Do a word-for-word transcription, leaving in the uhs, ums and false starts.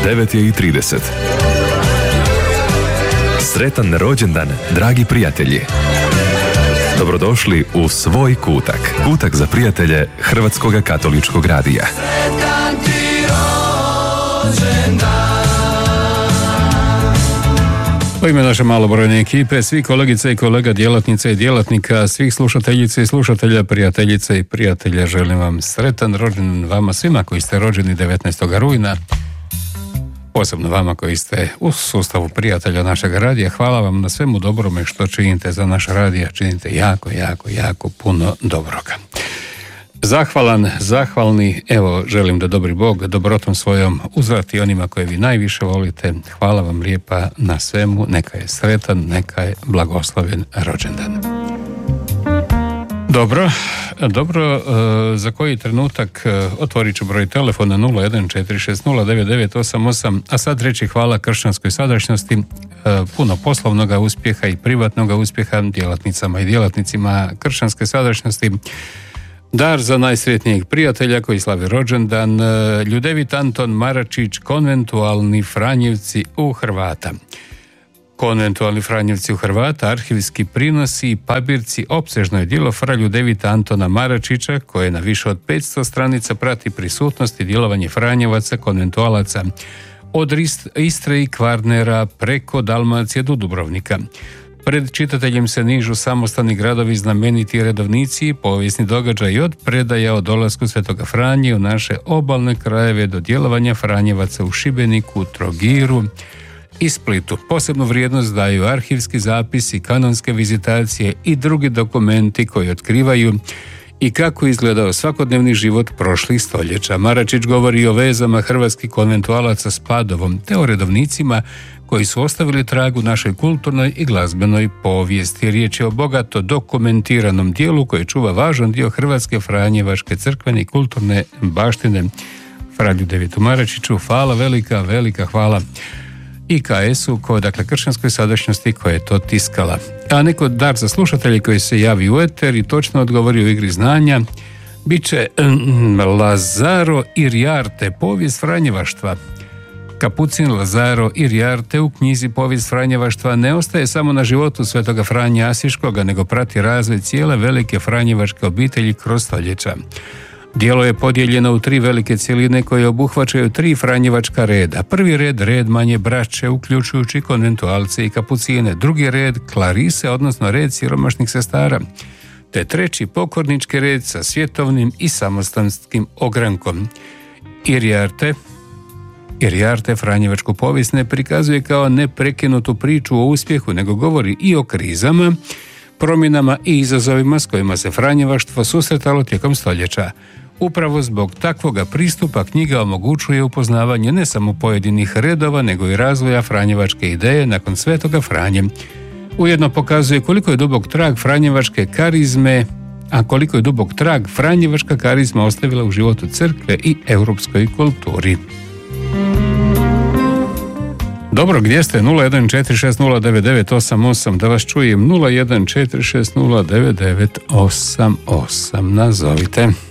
devet je i trideset. Sretan rođendan, dragi prijatelji! Dobrodošli u svoj kutak. Kutak za prijatelje Hrvatskog katoličkog radija. Sretan ti rođendan. U ime naše malobrojne ekipe, svih kolegica i kolega, djelatnica i djelatnika, svih slušateljica i slušatelja, prijateljica i prijatelja, želim vam sretan rođendan vama svima koji ste rođeni devetnaestog rujna, posebno vama koji ste u sustavu prijatelja našeg radija. Hvala vam na svemu dobrome što činite za naš radija, činite jako, jako, jako puno dobroga. Zahvalan, zahvalni, evo želim da dobri Bog dobrotom svojom uzvrati onima koje vi najviše volite. Hvala vam lijepa na svemu, neka je sretan, neka je blagosloven rođendan. Dobro, dobro, za koji trenutak otvorit ću broj telefona nula jedan četiri šest nula devet devet osam osam, a sad reći hvala kršćanskoj sadašnjosti, puno poslovnoga uspjeha i privatnoga uspjeha djelatnicama i djelatnicima kršćanske sadašnjosti. Dar za najsretnijeg prijatelja koji slavi rođendan, Ljudevit Anton Maračić, konventualni Franjevci u Hrvata. Konventualni Franjevci u Hrvata, arhivski prinosi i pabirci, opsežno je djelo fra Ljudevita Antona Maračića, koje na više od petsto stranica prati prisutnost i djelovanje Franjevaca, konventualaca od Istre i Kvarnera preko Dalmacije do Dubrovnika. Pred čitateljem se nižu samostalni gradovi, znameniti redovnici, povijesni događaj od predaja o dolasku Svetoga Franje u naše obalne krajeve do djelovanja Franjevaca u Šibeniku, Trogiru i Splitu. Posebnu vrijednost daju arhivski zapisi, kanonske vizitacije i drugi dokumenti koji otkrivaju i kako izgledao svakodnevni život prošlih stoljeća. Maračić govori o vezama hrvatskih konventualaca s Padovom, te o redovnicima koji su ostavili trag u našoj kulturnoj i glazbenoj povijesti. Riječ je o bogato dokumentiranom dijelu koji čuva važan dio hrvatske franjevačke crkvene i kulturne baštine. Fra Ljudevitu Maračiću, hvala, velika, velika hvala i K S-u, ko, dakle kršćanskoj sadašnjosti koja je to tiskala. A neko dar za slušatelji koji se javi u eter i točno odgovori u igri znanja, bit će mm, Lazaro Iriarte, povijest franjevaštva. Kapucin Lazaro Iriarte u knjizi Povijest franjevaštva ne ostaje samo na životu Svetoga Franje Asiškoga, nego prati razvoj cijele velike franjevačke obitelji kroz stoljeća. Djelo je podijeljeno u tri velike cjeline koje obuhvaćaju tri franjevačka reda. Prvi red, red manje braće, uključujući konventualce i kapucine. Drugi red, klarise, odnosno red siromašnih sestara. Te treći, pokornički red sa svjetovnim i samostanskim ogrankom. Iriarte Iriarte franjevačku povijest ne prikazuje kao neprekinutu priču o uspjehu, nego govori i o krizama, promjenama i izazovima s kojima se franjevaštvo susretalo tijekom stoljeća. Upravo zbog takvoga pristupa knjiga omogućuje upoznavanje ne samo pojedinih redova, nego i razvoja franjevačke ideje nakon Svetoga Franje. Ujedno pokazuje koliko je dubok trag franjevačke karizme, a koliko je dubok trag franjevačka karizma ostavila u životu crkve i europskoj kulturi. Dobro, gdje ste? nula jedan četiri šest nula devet devet osam osam, da vas čujem. nula jedan četiri šest nula devet devet osam osam, nazovite.